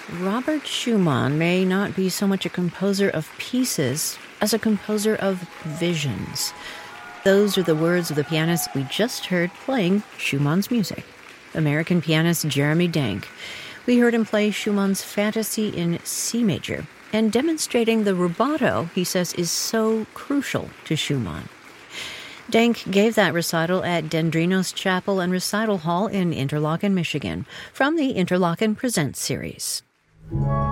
Robert Schumann may not be so much a composer of pieces as a composer of visions. Those are the words of the pianist we just heard playing Schumann's music, American pianist Jeremy Denk. We heard him play Schumann's Fantasy in C major, and demonstrating the rubato he says is so crucial to Schumann. Denk gave that recital at Dendrinos Chapel and Recital Hall in Interlochen, Michigan, from the Interlochen Presents series.